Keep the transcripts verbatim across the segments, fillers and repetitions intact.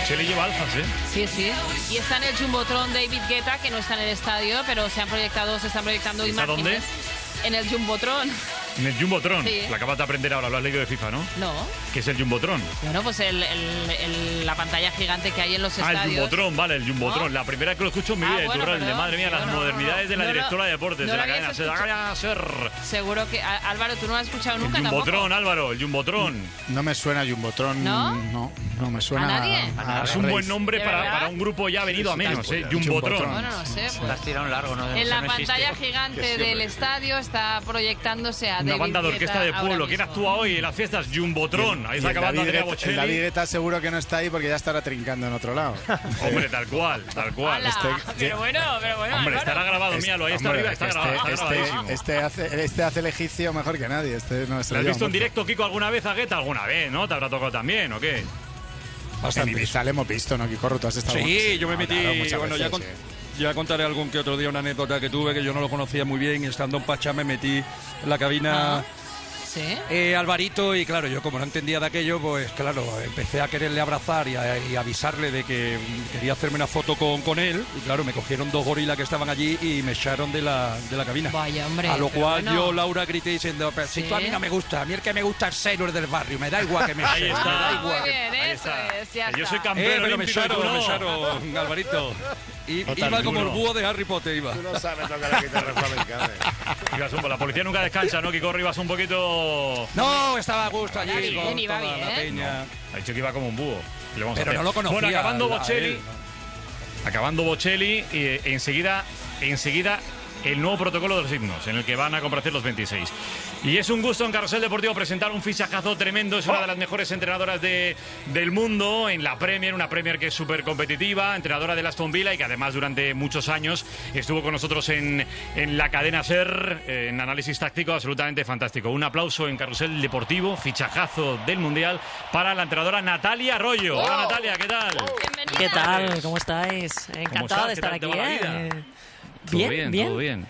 Bocelli lleva alfas, ¿eh? Sí, sí. Y está en el Jumbotron David Guetta, que no está en el estadio, pero se han proyectado, se están proyectando ¿Está imágenes. dónde? En el Jumbotron. En el Jumbotron. Sí. La acabas de aprender ahora, lo has leído de FIFA, ¿no? No. ¿Qué es el Jumbotron? Bueno, pues el, el, el, la pantalla gigante que hay en los Ah, estadios. el Jumbotron, vale, el Jumbotron. ¿No? La primera vez que lo escucho en mi Ah, vida de bueno, Turralde. perdón. Madre mía, las No, no, modernidades no, de la no, no. directora de deportes, No de lo la cadena habías SER. La cadena SER. Seguro que... Á- Álvaro, ¿tú no lo has escuchado El nunca tampoco? Jumbotron, Álvaro, el Jumbotron. No me suena Jumbotron. ¿No? No, no me suena. ¿A nadie? a- Es a un buen Reis. nombre ¿De para, verdad? para un grupo ya venido a menos, ¿eh? Jumbotron. Jumbotron. Bueno, no sé. Te Pues, has tirado un largo, ¿no? en Eso la no existe. pantalla gigante del estadio está proyectándose a Una David banda de Guetta orquesta de ahora pueblo. ¿Quién mismo. actúa hoy en las fiestas? Jumbotron. Ahí Y está el acabando David Andrea Guetta- El David Bocelli. Guetta seguro que no está ahí porque ya estará trincando en otro lado. Hombre, tal cual, tal cual. ¡Hala! Este- pero bueno, pero bueno. Hombre, Álvaro. estará grabado, Este- míralo, ahí está hombre, arriba, está este, grabado, está este, grabadísimo. este hace, este hace el egipcio mejor que nadie. Este no se ¿Le has lo visto en lleva directo, Kiko, alguna vez a Guetta? Alguna vez, ¿no? ¿Te habrá tocado también o qué? mucho. En Ibiza le hemos visto, ¿no, Kiko? Tú has estado. Sí, yo me No, metí, claro, muchas bueno, ya, veces, con- sí. ya contaré algún que otro día una anécdota que tuve, que yo no lo conocía muy bien, y estando en Pachá me metí en la cabina Ah, ¿sí? eh, Alvarito, y claro, yo como no entendía de aquello, pues claro, empecé a quererle abrazar y, a, y avisarle de que quería hacerme una foto con, con él, y claro, me cogieron dos gorilas que estaban allí y me echaron de la, de la cabina. Vaya, hombre. A lo pero cual bueno. yo, Laura, grité diciendo, pero si Sí. tú a mí no me gusta, a mí el que me gusta es Sailor del barrio, me da igual que me Ahí echen, está. me da Ah, igual. muy bien, Ahí eso está. es, ya Que yo está. soy campeón Eh, pero me olímpico y tú echaron, no. me echaron, Alvarito. Y, Total, iba tú como no. el búho de Harry Potter, iba. Tú no sabes tocar la guitarra flamenca. Ibas un- La policía nunca descansa, ¿no? Kiko, ibas un poquito... No, estaba a gusto allí Iba bien, con iba toda bien, la ¿eh? peña. Ha dicho que iba como un búho. ¿Qué le vamos a Pero hacer? no lo conocía. Bueno, acabando a- a Bocelli, él, ¿no? acabando Bocelli, eh, enseguida, enseguida el nuevo protocolo de los himnos, en el que van a comparecer los veintiséis. Y es un gusto en Carrusel Deportivo presentar un fichajazo tremendo. Es una de las mejores entrenadoras de, del mundo en la Premier, una Premier que es súper competitiva, entrenadora del Aston Villa y que además durante muchos años estuvo con nosotros en, en la cadena SER, eh, en análisis táctico absolutamente fantástico. Un aplauso en Carrusel Deportivo, fichajazo del Mundial para la entrenadora Natalia Arroyo. Hola Natalia, ¿qué tal? Bienvenida. ¿Qué tal? ¿Cómo estáis? Encantada estás? de ¿Qué estar tal te aquí. va la ¿eh? vida? Eh, Todo Bien, bien, bien. todo bien.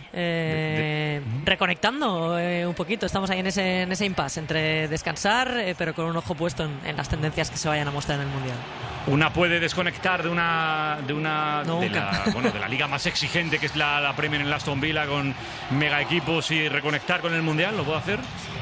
Eh, reconectando eh, un poquito. Estamos ahí en ese, en ese impasse entre descansar, eh, pero con un ojo puesto en, en las tendencias que se vayan a mostrar en el Mundial. Una puede desconectar de una de una de Nunca. la, bueno, de la liga más exigente que es la, la Premier en el Aston Villa con mega equipos y reconectar con el Mundial. ¿Lo puedo hacer?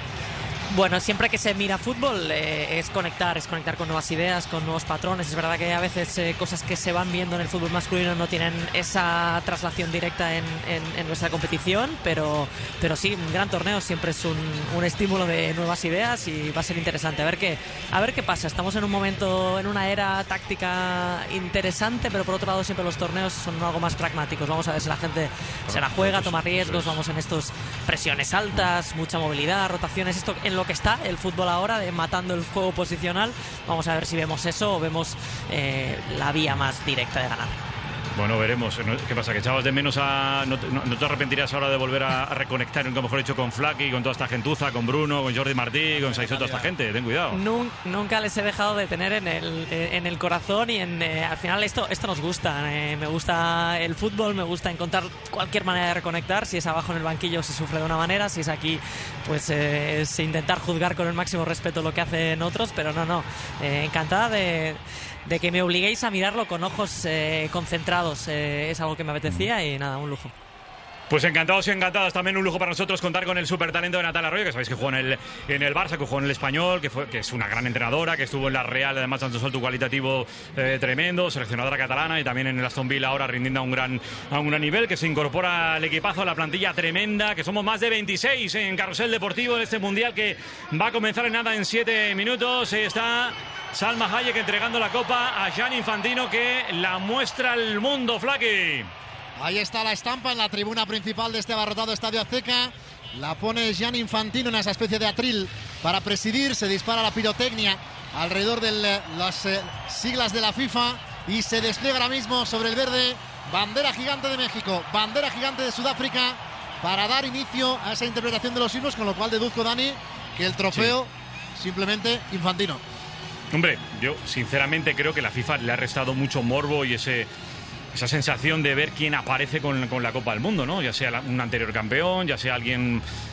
Bueno, siempre que se mira fútbol eh, es conectar, es conectar con nuevas ideas, con nuevos patrones. Es verdad que a veces eh, cosas que se van viendo en el fútbol masculino no tienen esa traslación directa en, en, en nuestra competición, pero, pero sí, un gran torneo siempre es un, un estímulo de nuevas ideas y va a ser interesante. A ver qué, a ver qué pasa. Estamos en un momento, en una era táctica interesante, pero por otro lado siempre los torneos son algo más pragmáticos. Vamos a ver si la gente se la juega, toma riesgos, vamos en estos presiones altas, mucha movilidad, rotaciones, esto en lo que está el fútbol ahora, de matando el juego posicional. Vamos a ver si vemos eso o vemos eh, la vía más directa de ganar. Bueno, veremos. ¿Qué pasa? ¿Que echabas de menos a... ¿No te, no, no te arrepentirías ahora de volver a, a reconectar, como mejor dicho, con Flaky, con toda esta gentuza, con Bruno, con Jordi Martí, con Saizó, toda esta gente? Ten cuidado. Nun- nunca les he dejado de tener en el, eh, en el corazón y en, eh, al final esto, esto nos gusta. Eh, me gusta el fútbol, me gusta encontrar cualquier manera de reconectar. Si es abajo en el banquillo se sufre de una manera, si es aquí pues eh, es intentar juzgar con el máximo respeto lo que hacen otros, pero no, no. Eh, encantada de... de que me obliguéis a mirarlo con ojos eh, concentrados. Eh, es algo que me apetecía y nada, un lujo. Pues encantados y encantadas. También un lujo para nosotros contar con el supertalento de Natalia Arroyo, que sabéis que jugó en el, en el Barça, que jugó en el Español, que, fue, que es una gran entrenadora, que estuvo en la Real, además dando un salto cualitativo eh, tremendo, seleccionadora catalana, y también en el Aston Villa ahora rindiendo a un gran, a un gran nivel, que se incorpora al equipazo, a la plantilla tremenda, que somos más de veintiséis en Carrusel Deportivo en este Mundial que va a comenzar en nada en siete minutos. Está Salma Hayek entregando la copa a Gianni Infantino, que la muestra al mundo, Flaky. Ahí está la estampa en la tribuna principal de este abarrotado Estadio Azteca. La pone Gianni Infantino en esa especie de atril para presidir. Se dispara la pirotecnia alrededor de las eh, siglas de la FIFA y se despliega ahora mismo sobre el verde bandera gigante de México, bandera gigante de Sudáfrica, para dar inicio a esa interpretación de los himnos, con lo cual deduzco, Dani, que el trofeo sí. simplemente Infantino. Hombre, yo sinceramente creo que la FIFA le ha restado mucho morbo y ese... esa sensación de ver quién aparece con, con la Copa del Mundo, ¿no? Ya sea la, un anterior campeón, ya sea alguien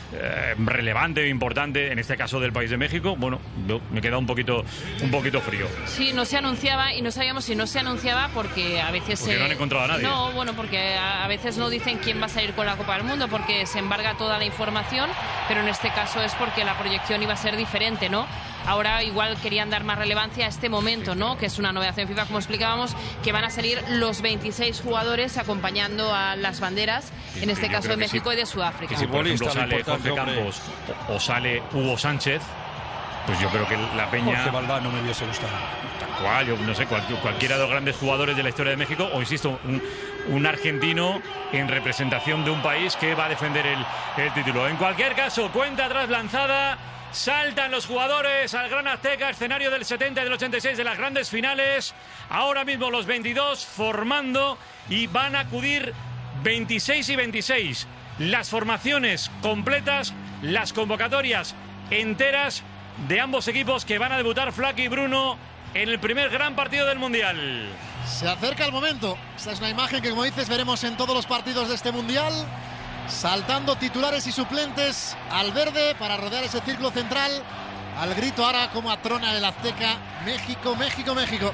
eh, relevante o importante, en este caso del país de México, bueno, yo me queda un poquito, un poquito frío. Sí, no se anunciaba y no sabíamos si no se anunciaba porque a veces... Porque eh, no han encontrado a nadie. No, bueno, porque a, a veces no dicen quién va a salir con la Copa del Mundo porque se embarga toda la información, pero en este caso es porque la proyección iba a ser diferente, ¿no? Ahora igual querían dar más relevancia a este momento, ¿no? Que es una novedad en FIFA, como explicábamos, que van a salir los veintiséis jugadores acompañando a las banderas, en este Yo caso de creo que México sí. y de Sudáfrica. Que si por ejemplo Futbolista, lo sale importante, Jorge hombre. Campos o, o sale Hugo Sánchez, pues yo creo que la Peña... Jorge Valdán no me hubiese gustado. Tal cual, yo no sé, cual- cualquiera de los grandes jugadores de la historia de México, o insisto, un, un argentino en representación de un país que va a defender el, el título. En cualquier caso, cuenta atrás lanzada, saltan los jugadores al Gran Azteca, escenario del setenta y del ochenta y seis de las grandes finales. Ahora mismo los veintidós formando y van a acudir veintiséis y veintiséis. Las formaciones completas, las convocatorias enteras de ambos equipos que van a debutar Flaky y Bruno en el primer gran partido del Mundial. Se acerca el momento. Esta es una imagen que, como dices, veremos en todos los partidos de este Mundial. Saltando titulares y suplentes al verde para rodear ese círculo central. Al grito ahora como atrona el Azteca. México, México, México.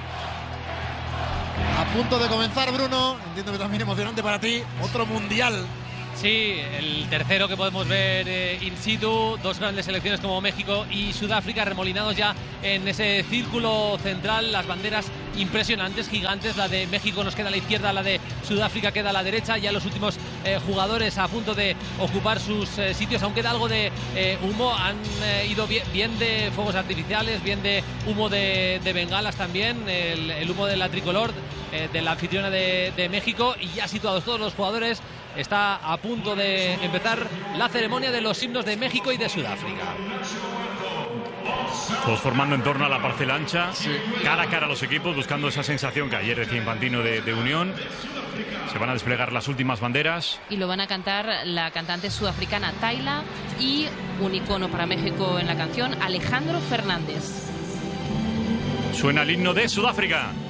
A punto de comenzar, Bruno. Entiendo que también emocionante para ti. Otro Mundial. Sí, el tercero que podemos ver eh, in situ, dos grandes selecciones como México y Sudáfrica remolinados ya en ese círculo central, las banderas impresionantes, gigantes, la de México nos queda a la izquierda, la de Sudáfrica queda a la derecha, ya los últimos eh, jugadores a punto de ocupar sus eh, sitios, aún queda algo de eh, humo, han eh, ido bien, bien de fuegos artificiales, bien de humo de, de bengalas también, el, el humo de la tricolor, eh, de la anfitriona de, de México, y ya situados todos los jugadores. Está a punto de empezar la ceremonia de los himnos de México y de Sudáfrica. Todos formando en torno a la parcela ancha, cara a cara a los equipos, buscando esa sensación que ayer decía Infantino de, de unión. Se van a desplegar las últimas banderas. Y lo van a cantar la cantante sudafricana Tayla y un icono para México en la canción, Alejandro Fernández. Suena el himno de Sudáfrica.